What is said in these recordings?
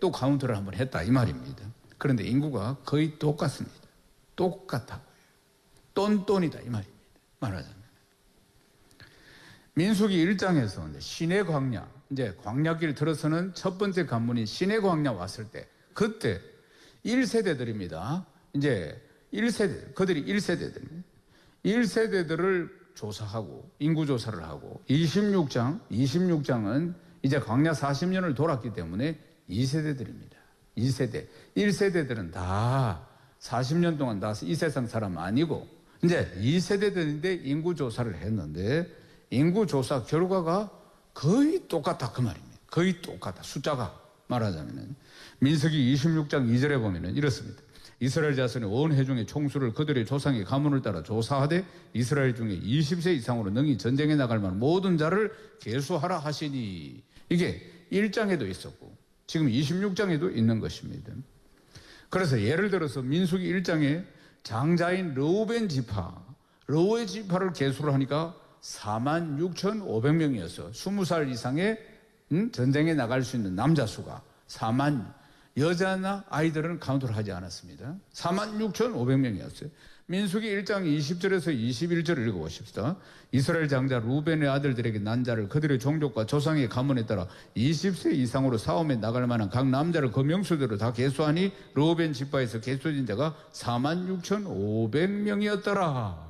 또 카운트를 한번 했다 이 말입니다. 그런데 인구가 거의 똑같습니다. 똑같다고요. 똔똔이다 이 말입니다. 말하자면 민수기 1장에서 시내 광야, 이제 광야길 들어서는 첫 번째 관문인 시내 광야 왔을 때 그때 1세대들입니다. 이제 1세대, 그들이 1세대들입니다. 1세대들을 조사하고 인구조사를 하고 26장은 이제 광야 40년을 돌았기 때문에 2세대들입니다. 2세대. 1세대들은 다 40년 동안 다 이 세상 사람 아니고 이제 2세대들인데 인구조사를 했는데 인구조사 결과가 거의 똑같다 그 말입니다. 거의 똑같다. 숫자가 말하자면 민수기 26장 2절에 보면 이렇습니다. 이스라엘 자손의 온 회중의 총수를 그들의 조상의 가문을 따라 조사하되 이스라엘 중에 20세 이상으로 능히 전쟁에 나갈 만한 모든 자를 계수하라 하시니 이게 1장에도 있었고 지금 26장에도 있는 것입니다. 그래서 예를 들어서 민수기 1장에 장자인 르우벤 지파, 르우의 지파를 계수를 하니까 46,500명이었어. 20살 이상의 전쟁에 나갈 수 있는 남자 수가 4만, 여자나 아이들은 카운트를 하지 않았습니다. 46,500명이었어요. 민수기 1장 20절에서 21절을 읽어보십시다. 이스라엘 장자 루벤의 아들들에게 난 자를 그들의 종족과 조상의 가문에 따라 20세 이상으로 싸움에 나갈 만한 각 남자를 그 명수대로 다 계수하니 루벤 지파에서 계수된 자가 46,500명이었더라.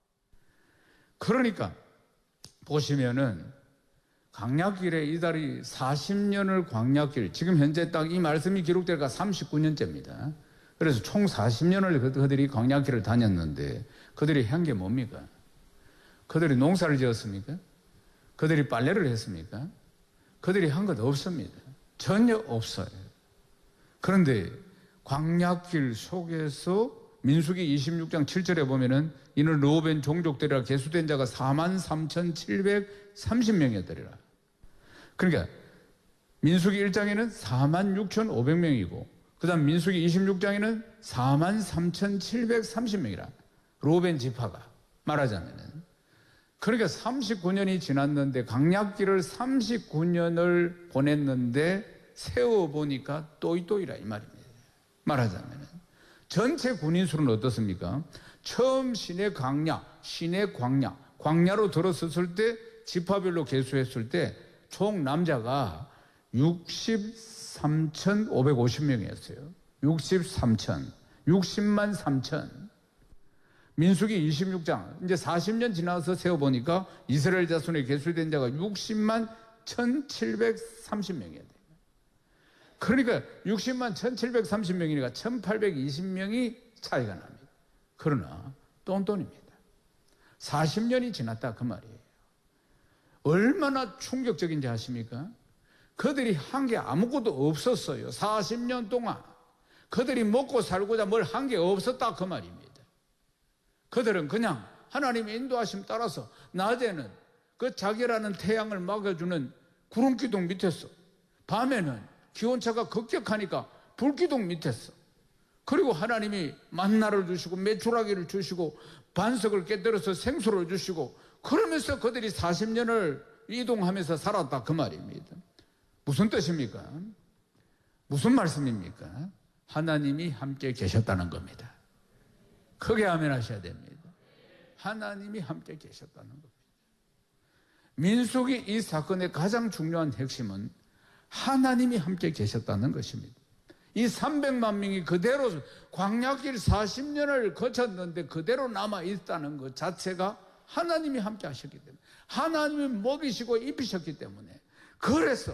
그러니까 보시면은 광야길에 이달이 40년을 광야길, 지금 현재 딱 이 말씀이 기록되니까 39년째입니다. 그래서 총 40년을 그들이 광야길을 다녔는데 그들이 한 게 뭡니까? 그들이 농사를 지었습니까? 그들이 빨래를 했습니까? 그들이 한 것 없습니다. 전혀 없어요. 그런데 광야길 속에서 민수기 26장 7절에 보면은 이는 르우벤 종족들이라 계수된 자가 43,730명이었더라. 그러니까 민수기 1장에는 46,500명이고 그 다음 민수기 26장에는 43,730명이라. 르우벤 지파가 말하자면은. 그러니까 39년이 지났는데 광야길을 39년을 보냈는데 세워보니까 또이또이라 이 말입니다. 말하자면은. 전체 군인 수는 어떻습니까? 처음 시내 광야, 광야로 들어섰을 때 지파별로 계수했을 때 총 남자가 63,550명이었어요. 60만 3천. 민수기 26장, 이제 40년 지나서 세어보니까 이스라엘 자손에 계수된 자가 60만 1,730명이었대요. 그러니까 60만 1,730명이니까 1,820명이 차이가 납니다. 그러나 똔똔입니다. 40년이 지났다 그 말이에요. 얼마나 충격적인지 아십니까? 그들이 한 게 아무것도 없었어요. 40년 동안 그들이 먹고 살고자 뭘 한 게 없었다 그 말입니다. 그들은 그냥 하나님의 인도하심 따라서 낮에는 그 자기라는 태양을 막아주는 구름기둥 밑에서, 밤에는 기온차가 급격하니까 불기둥 밑에서, 그리고 하나님이 만나를 주시고 메추라기를 주시고 반석을 깨뜨려서 생수를 주시고 그러면서 그들이 40년을 이동하면서 살았다 그 말입니다. 무슨 뜻입니까? 무슨 말씀입니까? 하나님이 함께 계셨다는 겁니다. 크게 아멘 하셔야 됩니다. 하나님이 함께 계셨다는 겁니다. 민수기 이 사건의 가장 중요한 핵심은 하나님이 함께 계셨다는 것입니다. 이 300만 명이 그대로 광야길 40년을 거쳤는데 그대로 남아있다는 것 자체가 하나님이 함께 하셨기 때문에, 하나님이 먹이시고 입히셨기 때문에, 그래서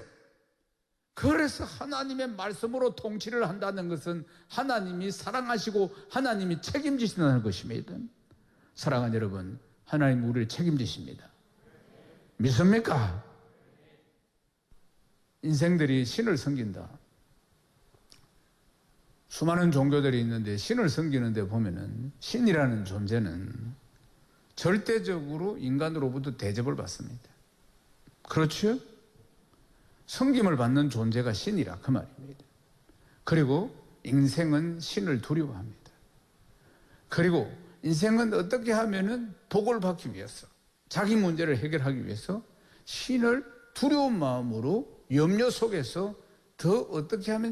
하나님의 말씀으로 통치를 한다는 것은 하나님이 사랑하시고 하나님이 책임지신다는 것입니다. 사랑하는 여러분, 하나님 우리를 책임지십니다. 믿습니까? 인생들이 신을 섬긴다. 수많은 종교들이 있는데 신을 섬기는데 보면은 신이라는 존재는 절대적으로 인간으로부터 대접을 받습니다. 그렇죠? 섬김을 받는 존재가 신이라 그 말입니다. 그리고 인생은 신을 두려워합니다. 그리고 인생은 어떻게 하면은 복을 받기 위해서, 자기 문제를 해결하기 위해서 신을 두려운 마음으로 염려 속에서 더 어떻게 하면